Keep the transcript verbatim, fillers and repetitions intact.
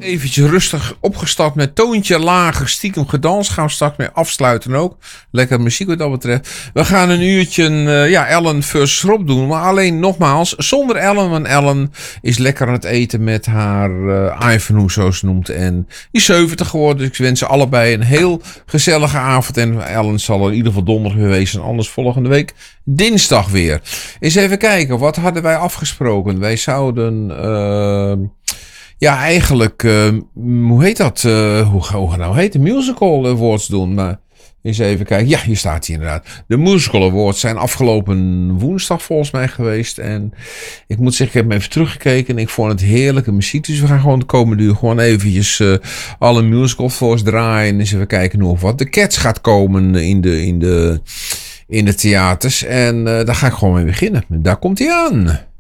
Eventjes rustig opgestart met toontje lager, stiekem gedanst. Gaan we straks mee afsluiten ook. Lekker muziek wat dat betreft. We gaan een uurtje uh, ja, Ellen versus Rob doen. Maar alleen nogmaals, zonder Ellen. Want Ellen is lekker aan het eten met haar uh, Ivanhoe, zoals ze noemt. En die is zeventig geworden. Dus ik wens ze allebei een heel gezellige avond. En Ellen zal er in ieder geval donderdag weer wezen. En anders volgende week dinsdag weer. Eens even kijken, wat hadden wij afgesproken? Wij zouden... Uh, Ja, eigenlijk, uh, hoe heet dat? Uh, hoe gaan we nou heet? De Musical Awards doen. Maar eens even kijken. Ja, hier staat hij inderdaad. De Musical Awards zijn afgelopen woensdag volgens mij geweest. En ik moet zeggen, ik heb even teruggekeken. En ik vond het heerlijke muziek. Dus we gaan gewoon de komende uur gewoon eventjes uh, alle musical awards draaien. En eens even kijken hoe of wat. De Cats gaat komen in de, in de, in de theaters. En uh, daar ga ik gewoon mee beginnen. Daar komt hij aan.